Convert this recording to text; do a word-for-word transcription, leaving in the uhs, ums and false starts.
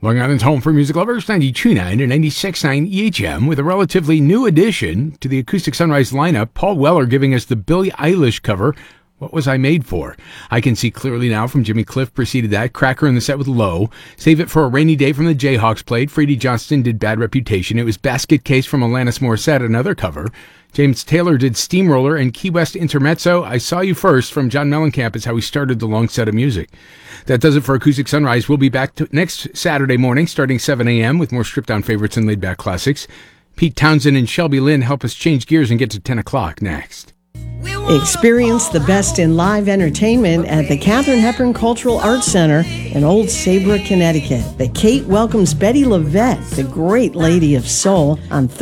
Long Island's home for music lovers, ninety-two point nine and ninety-six point nine E H M, with a relatively new addition to the Acoustic Sunrise lineup. Paul Weller giving us the Billie Eilish cover, What Was I Made For? I Can See Clearly Now from Jimmy Cliff preceded that. Cracker in the set with Low. Save It for a Rainy Day from the Jayhawks played. Freddie Johnston did Bad Reputation. It was Basket Case from Alanis Morissette, another cover. James Taylor did Steamroller, and Key West Intermezzo, I Saw You First from John Mellencamp is how he started the long set of music. That does it for Acoustic Sunrise. We'll be back to next Saturday morning starting seven a.m. with more stripped-down favorites and laid-back classics. Pete Townsend and Shelby Lynn help us change gears and get to ten o'clock next. Experience the best in live entertainment at the Katharine Hepburn Cultural Arts Center in Old Saybrook, Connecticut. The Kate welcomes Betty LaVette, the great lady of soul, on